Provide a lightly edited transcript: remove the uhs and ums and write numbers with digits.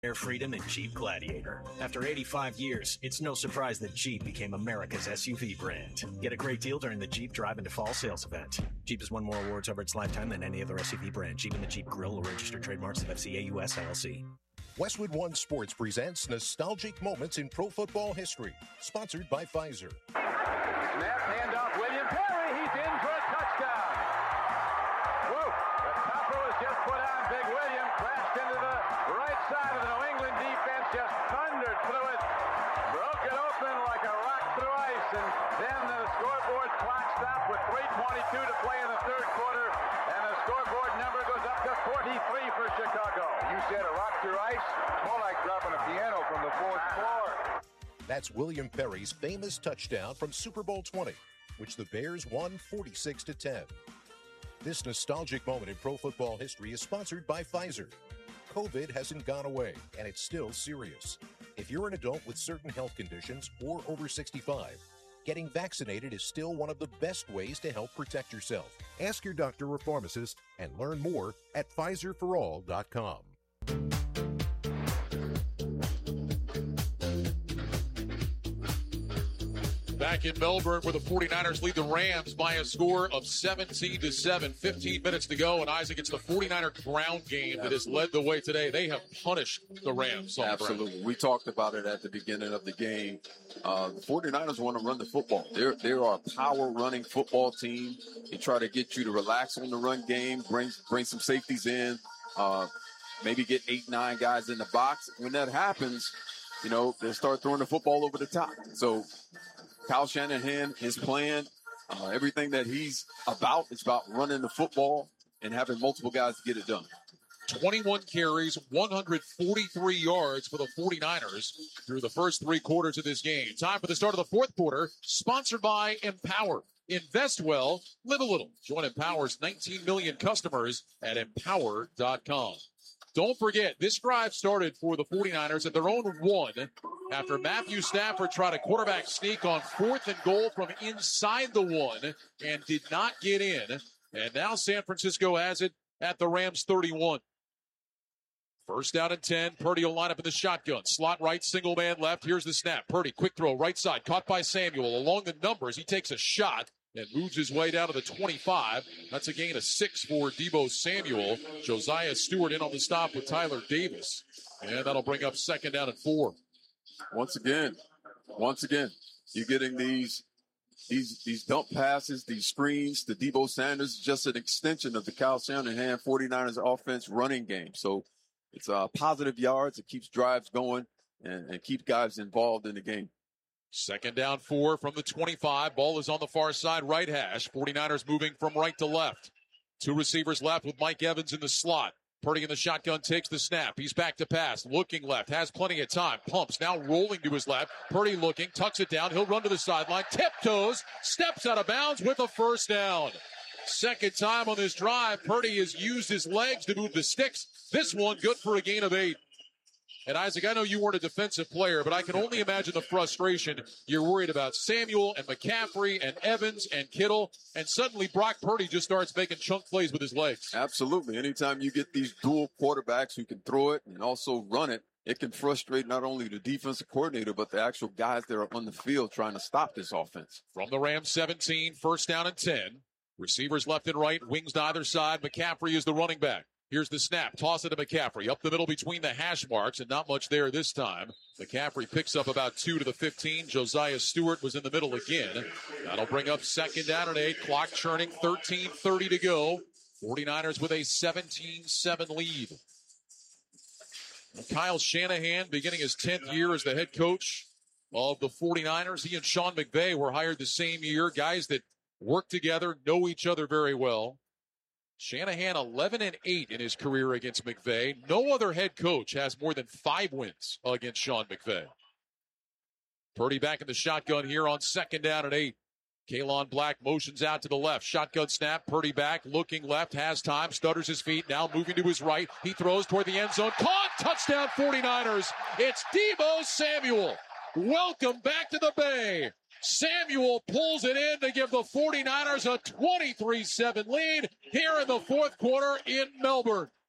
Air Freedom and Jeep Gladiator. After 85 years, it's no surprise that Jeep became America's SUV brand. Get a great deal during the Jeep Drive into Fall sales event. Jeep has won more awards over its lifetime than any other SUV brand. Jeep and the Jeep Grill are registered trademarks of FCA US LLC. Westwood One Sports presents Nostalgic Moments in Pro Football History, sponsored by Pfizer. Snap, handoff, William Perry, he's in for a touchdown. Whoa, the topper was just put on. Big William crashed into the right side of the New England defense, just thundered through it, broke it open like a rock through ice, and then the scoreboard clock stopped with 3:22 to play in the third quarter, and the scoreboard number goes up to 43 for Chicago. You said a rock through ice? More like dropping a piano from the fourth floor. That's William Perry's famous touchdown from Super Bowl 20, which the Bears won 46-10. This nostalgic moment in pro football history is sponsored by Pfizer. COVID hasn't gone away, and it's still serious. If you're an adult with certain health conditions or over 65, getting vaccinated is still one of the best ways to help protect yourself. Ask your doctor or pharmacist and learn more at PfizerForAll.com. Back in Melbourne where the 49ers lead the Rams by a score of 17-7. 15 minutes to go, and Isaac, it's the 49er ground game that has led the way today. They have punished the Rams. Absolutely. We talked about it at the beginning of the game. The 49ers want to run the football. They're a power-running football team. They try to get you to relax on the run game, bring some safeties in, maybe get 8-9 guys in the box. When that happens, they start throwing the football over the top. So Kyle Shanahan, his plan, everything that he's about is about running the football and having multiple guys to get it done. 21 carries, 143 yards for the 49ers through the first three quarters of this game. Time for the start of the fourth quarter, sponsored by Empower. Invest well, live a little. Join Empower's 19 million customers at empower.com. Don't forget, this drive started for the 49ers at their own 1 after Matthew Stafford tried a quarterback sneak on 4th and goal from inside the 1 and did not get in. And now San Francisco has it at the Rams 31. First down and 10. Purdy will line up in the shotgun. Slot right, single man left. Here's the snap. Purdy, quick throw, right side. Caught by Samuel. Along the numbers, he takes a shot and moves his way down to the 25. That's a gain of 6 for Deebo Samuel. Josiah Stewart in on the stop with Tyler Davis. And that'll bring up second down and 4. Once again, you're getting these dump passes, these screens to Deebo Sanders, just an extension of the Kyle Shanahan 49ers offense running game. So it's positive yards. It keeps drives going and keeps guys involved in the game. Second down 4 from the 25. Ball is on the far side, right hash. 49ers moving from right to left. 2 receivers left with Mike Evans in the slot. Purdy in the shotgun takes the snap. He's back to pass. Looking left. Has plenty of time. Pumps. Now rolling to his left. Purdy looking. Tucks it down. He'll run to the sideline. Tiptoes. Steps out of bounds with a first down. Second time on this drive. Purdy has used his legs to move the sticks. This one good for a gain of 8. And Isaac, I know you weren't a defensive player, but I can only imagine the frustration. You're worried about Samuel and McCaffrey and Evans and Kittle, and suddenly Brock Purdy just starts making chunk plays with his legs. Absolutely. Anytime you get these dual quarterbacks who can throw it and also run it, it can frustrate not only the defensive coordinator, but the actual guys that are on the field trying to stop this offense. From the Rams 17, first down and 10. Receivers left and right, wings to either side. McCaffrey is the running back. Here's the snap. Toss it to McCaffrey. Up the middle between the hash marks, and not much there this time. McCaffrey picks up about 2 to the 15. Josiah Stewart was in the middle again. That'll bring up second down and 8. Clock churning, 13:30 to go. 49ers with a 17-7 lead. Kyle Shanahan beginning his 10th year as the head coach of the 49ers. He and Sean McVay were hired the same year. Guys that work together, know each other very well. Shanahan 11-8 in his career against McVay. No other head coach has more than 5 wins against Sean McVay. Purdy back in the shotgun here on second down and 8. Kalon Black motions out to the left. Shotgun snap. Purdy back, looking left, has time, stutters his feet, now moving to his right. He throws toward the end zone. Caught! Touchdown 49ers. It's Deebo Samuel. Welcome back to the Bay. Samuel pulls it in to give the 49ers a 23-7 lead here in the fourth quarter in Melbourne.